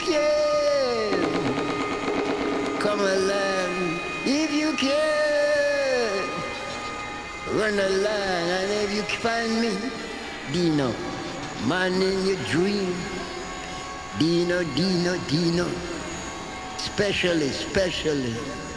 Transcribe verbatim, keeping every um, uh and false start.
can, come along. If you can, run along. And if you find me, Dino, man in your dream. Dino, Dino, Dino. Specially, specially.